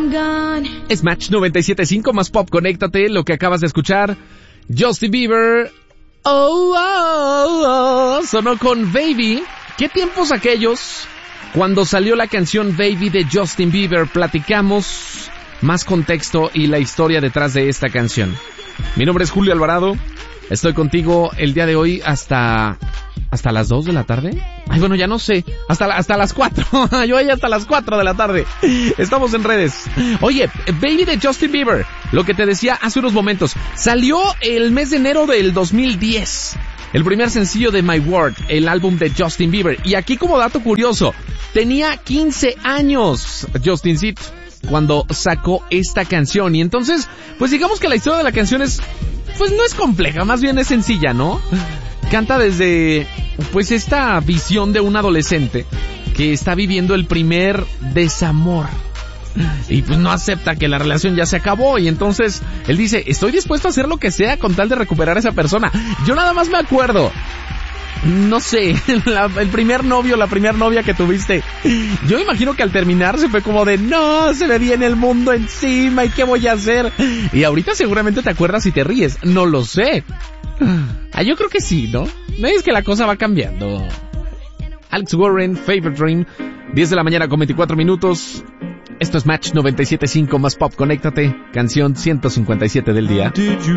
Es Match 97.5 más pop. Conéctate. Lo que acabas de escuchar, Justin Bieber. Sonó con Baby. ¿Qué tiempos aquellos cuando salió la canción Baby de Justin Bieber? Platicamos más contexto y la historia detrás de esta canción. Mi nombre es Julio Alvarado. Estoy contigo el día de hoy hasta las 2 de la tarde. Ay, bueno, ya no sé. Hasta las 4. Yo ahí hasta las 4 de la tarde. Estamos en redes. Oye, Baby de Justin Bieber. Lo que te decía hace unos momentos. Salió el mes de enero del 2010. El primer sencillo de My World, el álbum de Justin Bieber. Y aquí como dato curioso, tenía 15 años Justincito cuando sacó esta canción. Y entonces, pues digamos que la historia de la canción no es compleja, más bien es sencilla, ¿no? Canta desde, pues, esta visión de un adolescente que está viviendo el primer desamor. Y pues no acepta que la relación ya se acabó. Y entonces él dice, estoy dispuesto a hacer lo que sea con tal de recuperar a esa persona. Yo nada más me acuerdo, no sé, el primer novio, la primera novia que tuviste. Yo imagino que al terminar se fue como de, no, se me viene el mundo encima y ¿qué voy a hacer? Y ahorita seguramente te acuerdas y te ríes, no lo sé. Yo creo que sí, ¿no? No es que la cosa va cambiando. Alex Warren, Favorite Dream, 10 de la mañana con 24 minutos. Esto es Match 97.5 más pop. Conéctate, canción 157 del día.